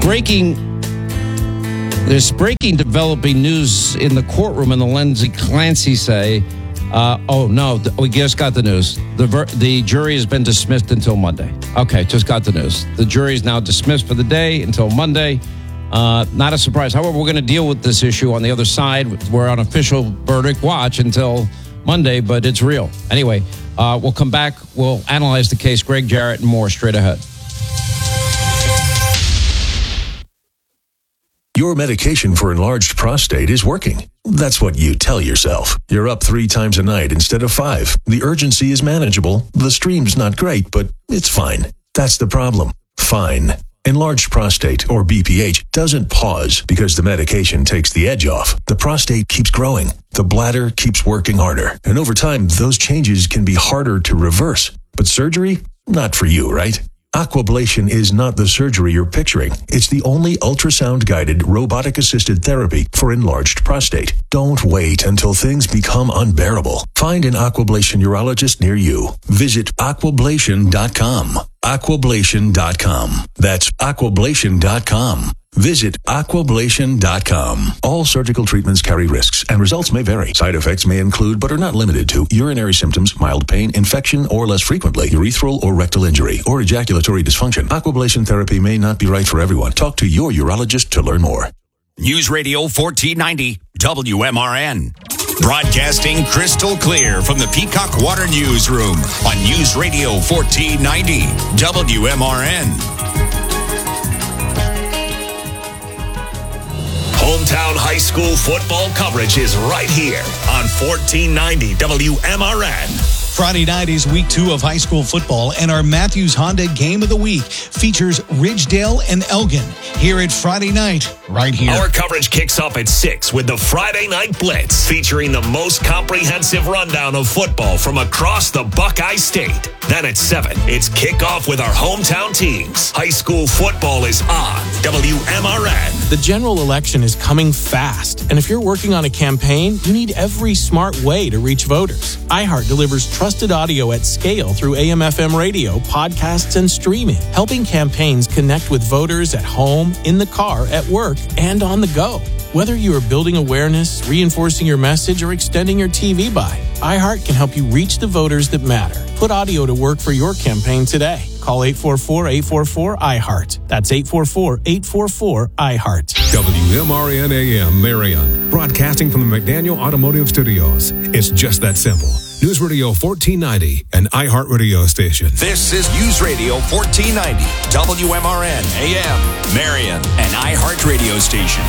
There's breaking developing news in the courtroom, and the Lindsay Clancy say, we just got the news. The jury has been dismissed until Monday. Okay, just got the news. The jury is now dismissed for the day until Monday. Not a surprise. However, we're going to deal with this issue on the other side. We're on official verdict watch until Monday, but it's real. Anyway, we'll come back. We'll analyze the case. Greg Jarrett and more straight ahead. Your medication for enlarged prostate is working. That's what you tell yourself. You're up 3 times a night instead of 5. The urgency is manageable. The stream's not great, but it's fine. That's the problem. Fine. Enlarged prostate, or BPH, doesn't pause because the medication takes the edge off. The prostate keeps growing. The bladder keeps working harder. And over time, those changes can be harder to reverse. But surgery? Not for you, right? Aquablation is not the surgery you're picturing. It's the only ultrasound-guided, robotic-assisted therapy for enlarged prostate. Don't wait until things become unbearable. Find an Aquablation urologist near you. Visit aquablation.com. Aquablation.com. That's aquablation.com. Visit aquablation.com. All surgical treatments carry risks, and results may vary. Side effects may include, but are not limited to, urinary symptoms, mild pain, infection, or less frequently, urethral or rectal injury, or ejaculatory dysfunction. Aquablation therapy may not be right for everyone. Talk to your urologist to learn more. News Radio 1490, WMRN. Broadcasting crystal clear from the Peacock Water Newsroom on News Radio 1490, WMRN. Hometown high school football coverage is right here on 1490 WMRN. Friday night is week 2 of high school football, and our Matthews Honda Game of the Week features Ridgedale and Elgin here at Friday night, right here. Our coverage kicks off at 6 with the Friday Night Blitz, featuring the most comprehensive rundown of football from across the Buckeye State. Then at 7, it's kickoff with our hometown teams. High school football is on WMRN. The general election is coming fast, and if you're working on a campaign, you need every smart way to reach voters. iHeart delivers trusted audio at scale through AM/FM radio, podcasts, and streaming, helping campaigns connect with voters at home, in the car, at work, and on the go. Whether you are building awareness, reinforcing your message, or extending your TV buy, iHeart can help you reach the voters that matter. Put audio to work for your campaign today. Call 844-844-iHeart. That's 844-844-iHeart. WMRN AM Marion, broadcasting from the McDaniel Automotive Studios. It's just that simple. News Radio 1490, an iHeart radio station. This is News Radio 1490, WMRN AM Marion, an iHeart radio station.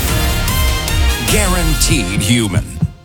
Guaranteed human.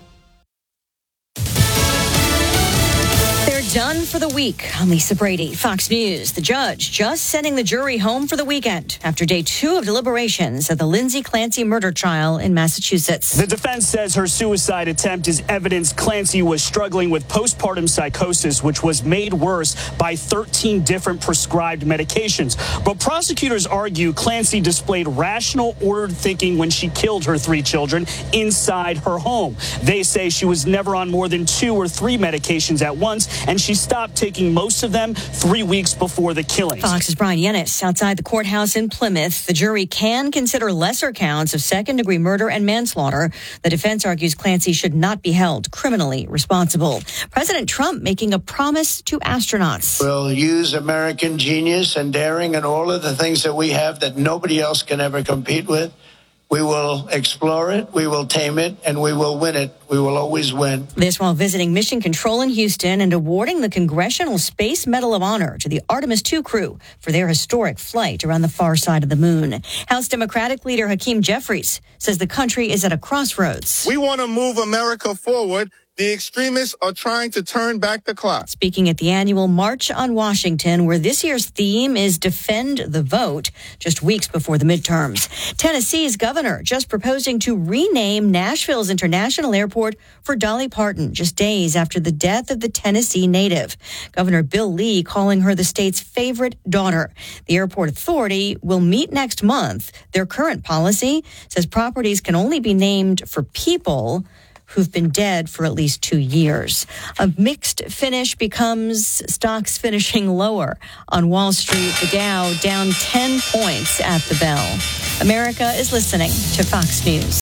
Done for the week. I'm Lisa Brady, Fox News. The judge just sending the jury home for the weekend after day 2 of deliberations at the Lindsay Clancy murder trial in Massachusetts. The defense says her suicide attempt is evidence Clancy was struggling with postpartum psychosis, which was made worse by 13 different prescribed medications. But prosecutors argue Clancy displayed rational, ordered thinking when she killed her 3 children inside her home. They say she was never on more than 2 or 3 medications at once, and she stopped taking most of them 3 weeks before the killings. Fox's Brian Yennis outside the courthouse in Plymouth. The jury can consider lesser counts of second-degree murder and manslaughter. The defense argues Clancy should not be held criminally responsible. President Trump making a promise to astronauts. We'll use American genius and daring and all of the things that we have that nobody else can ever compete with. We will explore it, we will tame it, and we will win it. We will always win. This while visiting Mission Control in Houston and awarding the Congressional Space Medal of Honor to the Artemis II crew for their historic flight around the far side of the moon. House Democratic leader Hakeem Jeffries says the country is at a crossroads. We want to move America forward. The extremists are trying to turn back the clock. Speaking at the annual March on Washington, where this year's theme is Defend the Vote, just weeks before the midterms. Tennessee's governor just proposing to rename Nashville's International Airport for Dolly Parton, just days after the death of the Tennessee native. Governor Bill Lee calling her the state's favorite daughter. The airport authority will meet next month. Their current policy says properties can only be named for people who've been dead for at least 2 years. A mixed finish becomes stocks finishing lower. On Wall Street, the Dow down 10 points at the bell. America is listening to Fox News.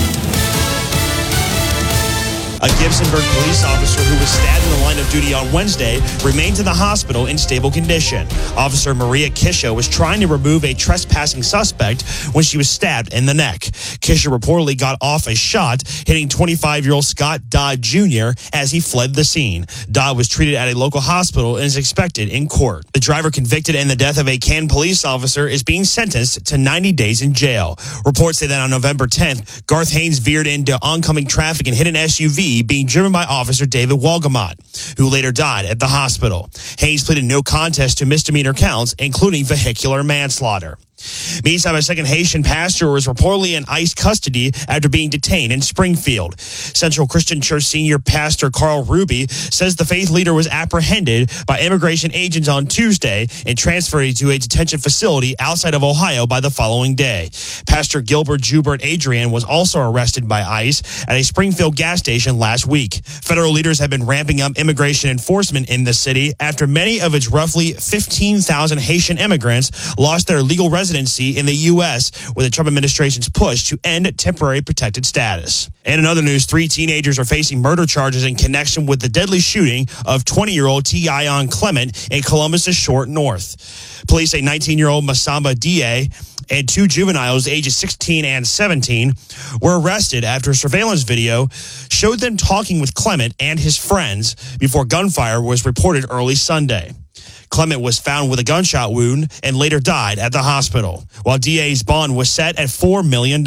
A Gibsonburg police officer who was stabbed in the line of duty on Wednesday remains in the hospital in stable condition. Officer Maria Kisha was trying to remove a trespassing suspect when she was stabbed in the neck. Kisha reportedly got off a shot, hitting 25-year-old Scott Dodd Jr. as he fled the scene. Dodd was treated at a local hospital and is expected in court. The driver convicted in the death of a Canton police officer is being sentenced to 90 days in jail. Reports say that on November 10th, Garth Haynes veered into oncoming traffic and hit an SUV being driven by Officer David Walgamot, who later died at the hospital. Haynes pleaded no contest to misdemeanor counts, including vehicular manslaughter. Meantime, a second Haitian pastor was reportedly in ICE custody after being detained in Springfield. Central Christian Church senior pastor Carl Ruby says the faith leader was apprehended by immigration agents on Tuesday and transferred to a detention facility outside of Ohio by the following day. Pastor Gilbert Joubert Adrian was also arrested by ICE at a Springfield gas station last week. Federal leaders have been ramping up immigration enforcement in the city after many of its roughly 15,000 Haitian immigrants lost their legal residency in the U.S. with the Trump administration's push to end temporary protected status. And in other news, 3 teenagers are facing murder charges in connection with the deadly shooting of 20-year-old T.I.on Clement in Columbus's Short North. Police say 19-year-old Masamba D.A. and 2 juveniles ages 16 and 17 were arrested after a surveillance video showed them talking with Clement and his friends before gunfire was reported early Sunday. Clement was found with a gunshot wound and later died at the hospital, while DA's bond was set at $4 million.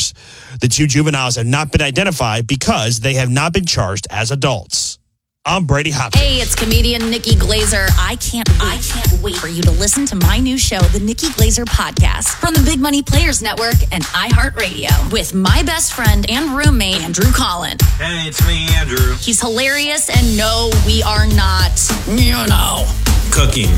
The 2 juveniles have not been identified because they have not been charged as adults. I'm Brady Hopkins. Hey, it's comedian Nikki Glazer. I can't wait for you to listen to my new show, The Nikki Glazer Podcast, from the Big Money Players Network and iHeartRadio, with my best friend and roommate, Andrew Collin. Hey, it's me, Andrew. He's hilarious, and no, we are not, cooking.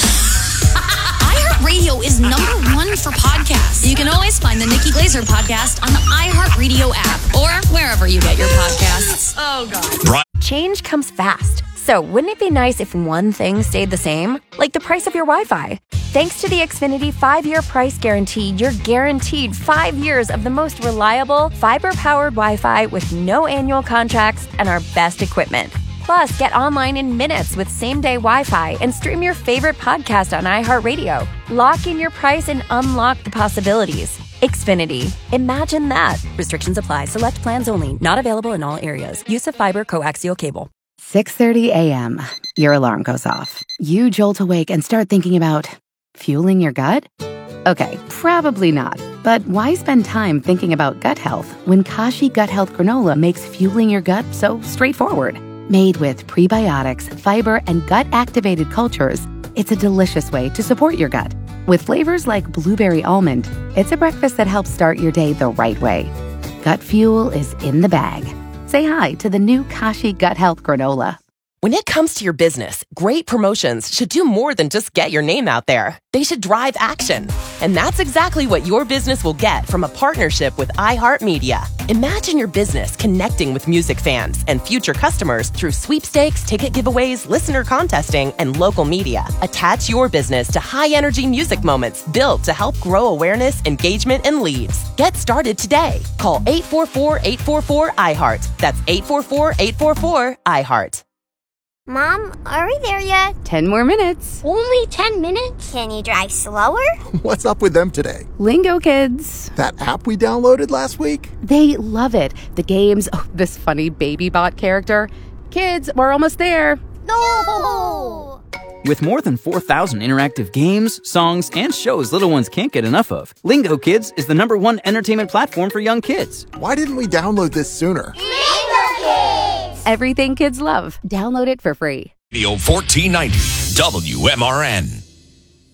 iHeartRadio is #1 for podcasts. You can always find the Nikki Glazer Podcast on the iHeartRadio app or wherever you get your podcasts. Oh, God. Change comes fast. So wouldn't it be nice if one thing stayed the same? Like the price of your Wi-Fi. Thanks to the Xfinity 5-year price guarantee, you're guaranteed 5 years of the most reliable, fiber-powered Wi-Fi with no annual contracts and our best equipment. Plus, get online in minutes with same-day Wi-Fi and stream your favorite podcast on iHeartRadio. Lock in your price and unlock the possibilities. Xfinity. Imagine that. Restrictions apply. Select plans only. Not available in all areas. Use of fiber coaxial cable. 6:30 a.m. Your alarm goes off. You jolt awake and start thinking about fueling your gut? Okay, probably not. But why spend time thinking about gut health when Kashi Gut Health Granola makes fueling your gut so straightforward? Made with prebiotics, fiber, and gut-activated cultures, it's a delicious way to support your gut. With flavors like blueberry almond, it's a breakfast that helps start your day the right way. Gut fuel is in the bag. Say hi to the new Kashi Gut Health Granola. When it comes to your business, great promotions should do more than just get your name out there. They should drive action. And that's exactly what your business will get from a partnership with iHeartMedia. Imagine your business connecting with music fans and future customers through sweepstakes, ticket giveaways, listener contesting, and local media. Attach your business to high-energy music moments built to help grow awareness, engagement, and leads. Get started today. Call 844-844-iHeart. That's 844-844-iHeart. Mom, are we there yet? 10 more minutes. Only 10 minutes? Can you drive slower? What's up with them today? Lingo Kids. That app we downloaded last week? They love it. The games, this funny baby bot character. Kids, we're almost there. No! With more than 4,000 interactive games, songs, and shows little ones can't get enough of, Lingo Kids is the #1 entertainment platform for young kids. Why didn't we download this sooner? Lingo Kids! Everything kids love. Download it for free. Radio 1490 WMRN.